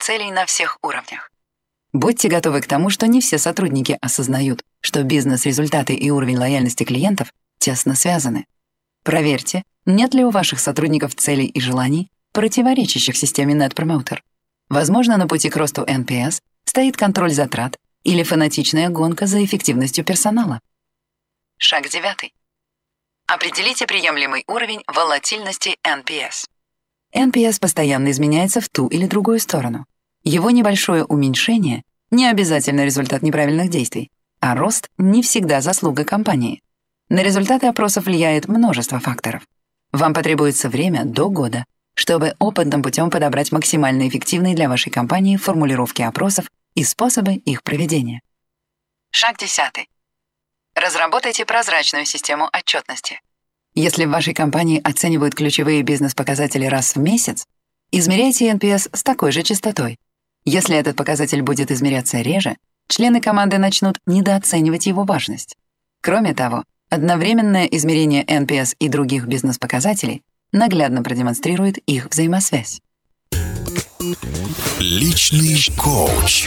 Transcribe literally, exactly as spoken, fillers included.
целей на всех уровнях. Будьте готовы к тому, что не все сотрудники осознают, что бизнес-результаты и уровень лояльности клиентов тесно связаны. Проверьте, нет ли у ваших сотрудников целей и желаний, противоречащих системе Net Promoter. Возможно, на пути к росту эн пи эс стоит контроль затрат или фанатичная гонка за эффективностью персонала. Шаг девятый. Определите приемлемый уровень волатильности эн пи эс. эн пи эс постоянно изменяется в ту или другую сторону. Его небольшое уменьшение — не обязательно результат неправильных действий, а рост — не всегда заслуга компании. На результаты опросов влияет множество факторов. Вам потребуется время до года, чтобы опытным путем подобрать максимально эффективные для вашей компании формулировки опросов и способы их проведения. Шаг десятый. Разработайте прозрачную систему отчетности. Если в вашей компании оценивают ключевые бизнес-показатели раз в месяц, измеряйте эн пи эс с такой же частотой. Если этот показатель будет измеряться реже, члены команды начнут недооценивать его важность. Кроме того, одновременное измерение эн пи эс и других бизнес-показателей наглядно продемонстрирует их взаимосвязь. Личный коуч.